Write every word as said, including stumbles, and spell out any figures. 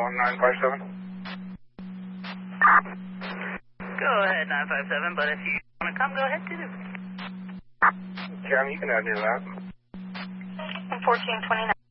on nine five seven. Go ahead, nine five seven, but if you want to come, go ahead too. Jeremy, you can add your lap. fourteen twenty-nine.